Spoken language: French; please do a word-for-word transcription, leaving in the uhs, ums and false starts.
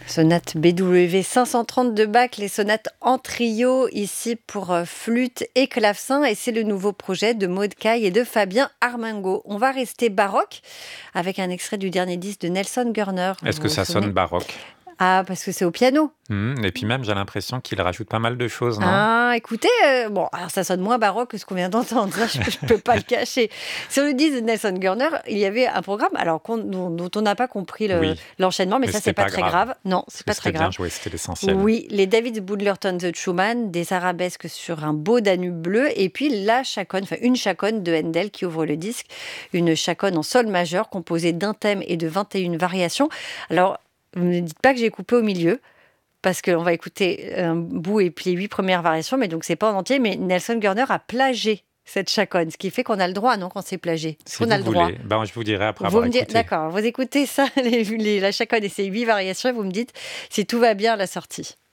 Sonate B W cinq cent trente de Bach, les sonates en trio, ici pour euh, flûte et clavecin. Et c'est le nouveau projet de Maud Caille et de Fabien Armengaud. On va rester baroque avec un extrait du dernier disque de Nelson Gurner. Est-ce Vous que vous ça souvenez sonne baroque? Ah, parce que c'est au piano. Mmh, et puis même, j'ai l'impression qu'il rajoute pas mal de choses, non? Ah, écoutez, euh, bon, alors ça sonne moins baroque que ce qu'on vient d'entendre, ça, je ne peux pas le cacher. Sur le disque de Nelson Gurner, il y avait un programme alors qu'on- dont, dont on n'a pas compris le- Oui, l'enchaînement, mais, mais ça, c'était c'est pas, pas très grave. grave. Non, c'est Parce pas que très c'était bien grave. joué, c'était l'essentiel. Oui, les David Budlerton de Schumann, des arabesques sur un beau Danube bleu, et puis la chaconne, enfin une chaconne de Handel qui ouvre le disque, une chaconne en sol majeur composée d'un thème et de vingt et une variations. Alors, vous ne me dites pas que j'ai coupé au milieu, parce qu'on va écouter un bout et puis les huit premières variations, mais donc c'est pas en entier, mais Nelson Gurner a plagié cette chaconne, ce qui fait qu'on a le droit, non, quand c'est plagié. Est-ce Si qu'on a vous le droit? voulez, ben, je vous dirai après Vous avoir me dites, écouté. d'accord, vous écoutez ça, les- les- la chaconne et ses huit variations, et vous me dites si tout va bien à la sortie.